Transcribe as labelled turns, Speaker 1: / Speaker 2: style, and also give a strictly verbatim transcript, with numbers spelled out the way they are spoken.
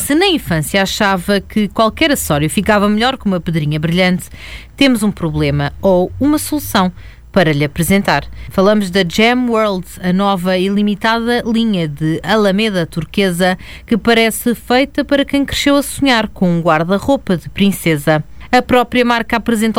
Speaker 1: se na infância achava que qualquer acessório ficava melhor que uma pedrinha brilhante, temos um problema ou uma solução para lhe apresentar. Falamos da Gem World, a nova e limitada linha de Alameda turquesa que parece feita para quem cresceu a sonhar com um guarda-roupa de princesa. A própria marca apresenta